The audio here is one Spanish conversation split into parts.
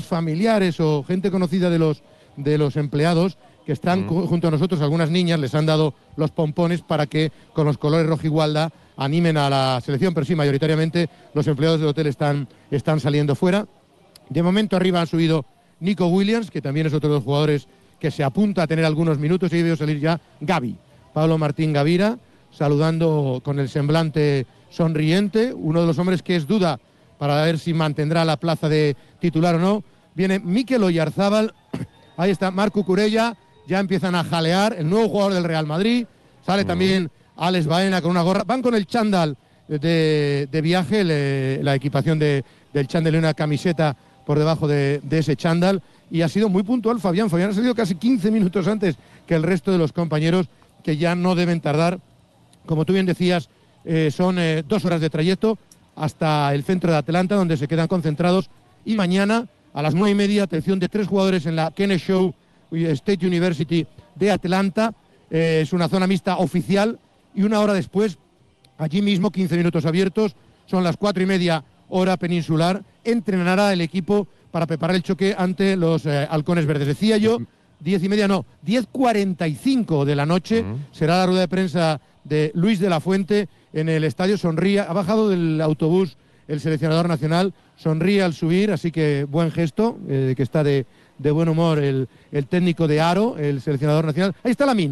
familiares o gente conocida de los empleados que están junto a nosotros. Algunas niñas les han dado los pompones para que con los colores rojigualda animen a la selección, pero sí, mayoritariamente los empleados del hotel están saliendo fuera. De momento arriba han subido Nico Williams, que también es otro de los jugadores que se apunta a tener algunos minutos, y he debido salir ya Gavi, Pablo Martín Gavira, saludando con el semblante sonriente, uno de los hombres que es duda para ver si mantendrá la plaza de titular o no. Viene Mikel Oyarzábal, ahí está Marc Cucurella, ya empiezan a jalear, el nuevo jugador del Real Madrid, sale también Alex Baena con una gorra, van con el chándal de viaje, la equipación del chándal y una camiseta por debajo de ese chándal, y ha sido muy puntual Fabián ha salido casi 15 minutos antes que el resto de los compañeros, que ya no deben tardar, como tú bien decías, son 2 horas de trayecto hasta el centro de Atlanta, donde se quedan concentrados, y mañana a las 9:30, atención de 3 jugadores en la Kennesaw State University de Atlanta, es una zona mixta oficial, y 1 hora después, allí mismo, 15 minutos abiertos, son las 4:30 hora peninsular, entrenará el equipo para preparar el choque ante los halcones verdes. Decía yo, 10:30, no, 10:45 de la noche, será la rueda de prensa de Luis de la Fuente en el estadio. Sonríe, ha bajado del autobús el seleccionador nacional, sonríe al subir, así que buen gesto, que está de buen humor el técnico de aro, el seleccionador nacional. Ahí está Lamine,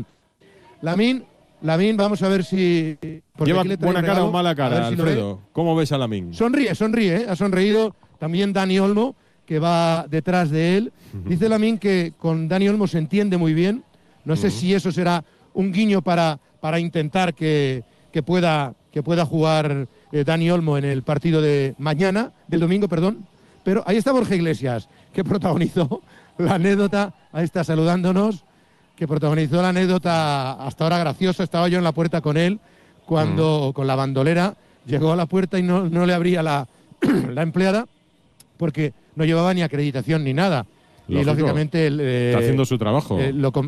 vamos a ver si... ¿Lleva buena cara o mala cara, Alfredo? ¿Cómo ves a Lamine? Sonríe, ha sonreído también Dani Olmo, que va detrás de él. Dice Lamine que con Dani Olmo se entiende muy bien. No sé si eso será un guiño para intentar que pueda jugar Dani Olmo en el partido del domingo, perdón. Pero ahí está Borja Iglesias, que protagonizó la anécdota, ahí está saludándonos, que protagonizó la anécdota hasta ahora graciosa. Estaba yo en la puerta con él cuando con la bandolera llegó a la puerta y no le abría la empleada, porque no llevaba ni acreditación ni nada. Lógico. Y lógicamente está haciendo su trabajo.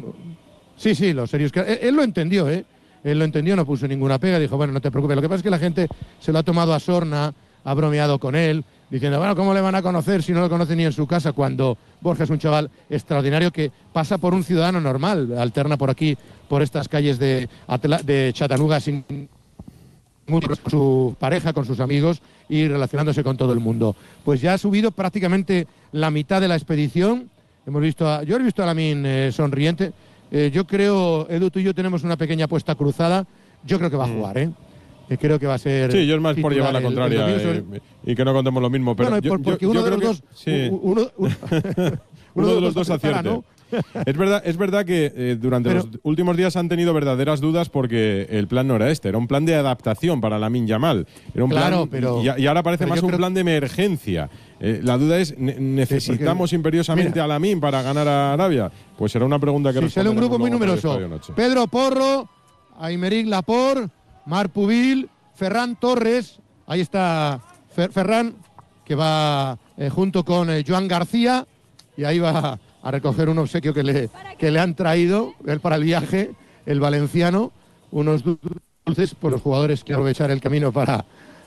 Sí, lo serio es que él lo entendió, Él lo entendió, no puso ninguna pega, dijo, bueno, no te preocupes. Lo que pasa es que la gente se lo ha tomado a sorna, ha bromeado con él, diciendo, bueno, ¿cómo le van a conocer si no lo conocen ni en su casa? Cuando Borja es un chaval extraordinario que pasa por un ciudadano normal, alterna por aquí, por estas calles de Chattanooga, con su pareja, con sus amigos y relacionándose con todo el mundo. Pues ya ha subido prácticamente la mitad de la expedición. Yo he visto a Lamine sonriente. Yo creo, Edu, tú y yo tenemos una pequeña apuesta cruzada. Yo creo que va a jugar, creo que va a ser... Sí, yo es más por llevar la contraria y que no contemos lo mismo. Pero bueno, porque uno de los dos... Uno de los dos acierte. ¿No? Es verdad que durante los últimos días han tenido verdaderas dudas porque el plan no era este, era un plan de adaptación para Lamine Yamal. Era un plan, y ahora parece más un plan de emergencia. La duda es, ¿necesitamos imperiosamente a Lamine para ganar a Arabia? Pues será una pregunta que sale un grupo muy numeroso. Pedro Porro, Aymeric Laporte, Marc Pubil, Ferran Torres, ahí está Ferran, que va junto con Joan García, y ahí va a recoger un obsequio que le han traído él para el viaje, el valenciano, unos dulces por los jugadores que aprovechar el camino para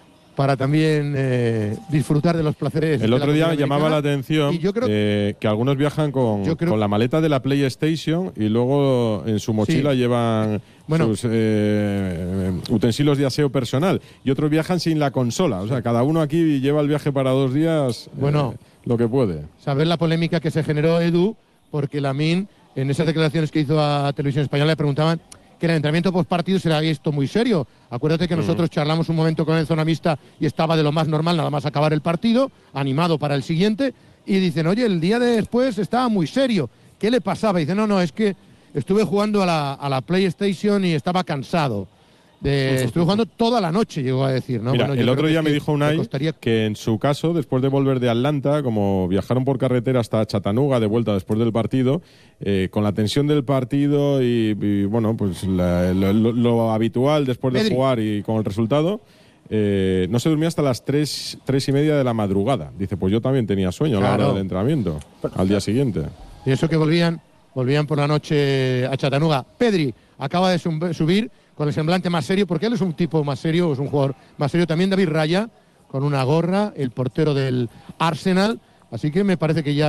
también disfrutar de los placeres. El otro día llamaba la atención que algunos viajan con la maleta de la PlayStation y luego en su mochila llevan sus utensilios de aseo personal, y otros viajan sin la consola. O sea, cada uno aquí lleva el viaje para 2 días. Lo que puede. Saber la polémica que se generó, Edu, porque Lamine, en esas declaraciones que hizo a Televisión Española, le preguntaban que el entrenamiento postpartido será esto muy serio. Acuérdate que nosotros charlamos un momento con el zona mixta y estaba de lo más normal, nada más acabar el partido, animado para el siguiente, y dicen, oye, el día de después estaba muy serio. ¿Qué le pasaba? Y dice, no, es que estuve jugando a la PlayStation y estaba cansado. Estuve jugando toda la noche, llegó a decir, ¿no? Mira, el otro día me dijo Unai que en su caso, después de volver de Atlanta, como viajaron por carretera hasta Chattanooga de vuelta después del partido, con la tensión del partido y bueno, pues lo habitual después de jugar y con el resultado, no se durmió hasta las 3:30 de la madrugada. Dice, pues yo también tenía sueño a la hora del entrenamiento, al día siguiente. Y eso que volvían por la noche a Chattanooga. Pedri acaba de subir con el semblante más serio, porque él es un tipo más serio, es un jugador más serio. También David Raya, con una gorra, el portero del Arsenal. Así que me parece que ya